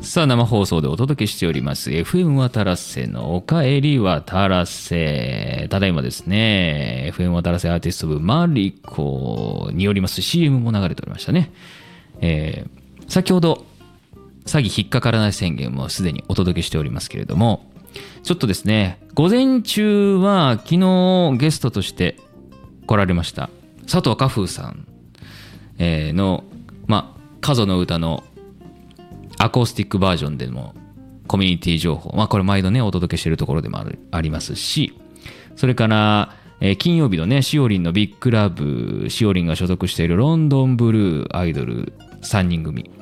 さあ、生放送でお届けしております FM 渡良瀬のおかえり渡良瀬。ただいまですね、 FM 渡良瀬アーティスト部マリコによります CM も流れておりましたね。先ほど詐欺引っかからない宣言もすでにお届けしておりますけれども、ちょっとですね、午前中は昨日ゲストとして来られました佐藤家風さんの家族の歌のアコースティックバージョンでもコミュニティ情報、これ毎度ねお届けしているところでもありますし、それから金曜日のねしおりんのビッグラブ、しおりんが所属しているロンドンブルーアイドル3人組